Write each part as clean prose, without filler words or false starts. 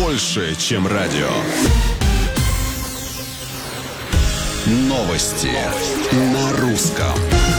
больше, чем радио. Новости на русском.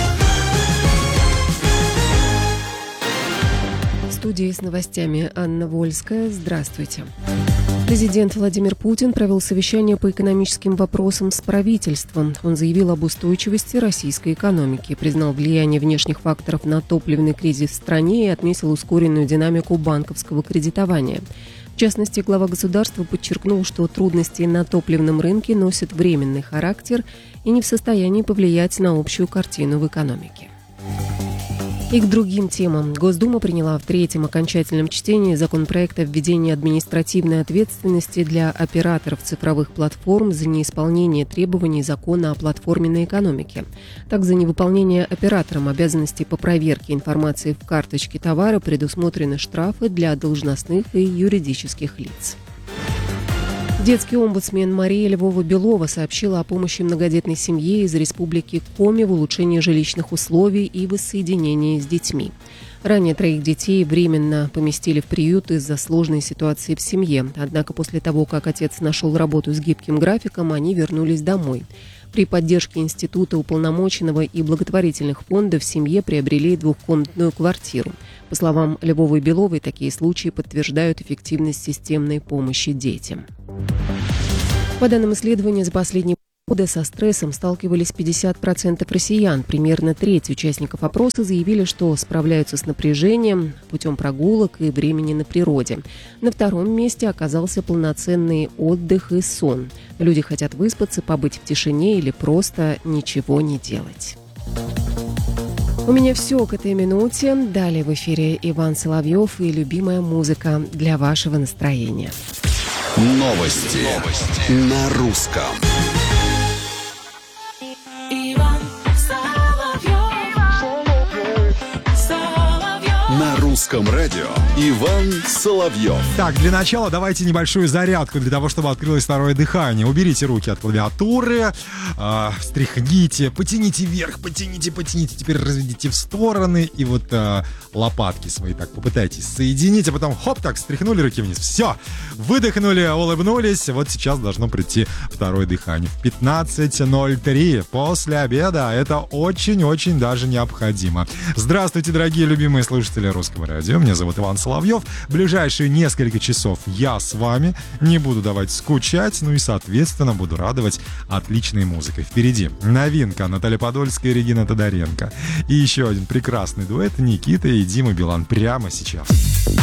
В студии с новостями Анна Вольская. Здравствуйте. Президент Владимир Путин провел совещание по экономическим вопросам с правительством. Он заявил об устойчивости российской экономики, признал влияние внешних факторов на топливный кризис в стране и отметил ускоренную динамику банковского кредитования. В частности, глава государства подчеркнул, что трудности на топливном рынке носят временный характер и не в состоянии повлиять на общую картину в экономике. И к другим темам. Госдума приняла в третьем окончательном чтении законопроект о введении административной ответственности для операторов цифровых платформ за неисполнение требований закона о платформенной экономике. Так, за невыполнение оператором обязанностей по проверке информации в карточке товара предусмотрены штрафы для должностных и юридических лиц. Детский омбудсмен Мария Львова-Белова сообщила о помощи многодетной семье из Республики Коми в улучшении жилищных условий и воссоединении с детьми. Ранее 3 детей временно поместили в приют из-за сложной ситуации в семье. Однако после того, как отец нашел работу с гибким графиком, они вернулись домой. При поддержке Института уполномоченного и благотворительных фондов в семье приобрели 2-комнатную квартиру. По словам Львовой-Беловой, такие случаи подтверждают эффективность системной помощи детям. По данным исследования, за последние годы со стрессом сталкивались 50% россиян. Примерно треть участников опроса заявили, что справляются с напряжением путем прогулок и времени на природе. На втором месте оказался полноценный отдых и сон. Люди хотят выспаться, побыть в тишине или просто ничего не делать. У меня все к этой минуте. Далее в эфире Иван Соловьев и любимая музыка для вашего настроения. Новости на русском. На русском радио Иван Соловьев. Так, для начала давайте небольшую зарядку для того, чтобы открылось второе дыхание. Уберите руки от клавиатуры, встряхните, потяните вверх, потяните, теперь разведите в стороны и вот лопатки свои так попытайтесь соединить, а потом хоп, так встряхнули руки вниз. Все, выдохнули, улыбнулись. Вот сейчас должно прийти второе дыхание. В 15:03 после обеда это очень-очень даже необходимо. Здравствуйте, дорогие любимые слушатели Русского радио. Меня зовут Иван Соловьев. В ближайшие несколько часов я с вами. Не буду давать скучать, ну и, соответственно, буду радовать отличной музыкой. Впереди новинка Наталья Подольская и Регина Тодоренко. И еще один прекрасный дуэт Никита и Дима Билан прямо сейчас.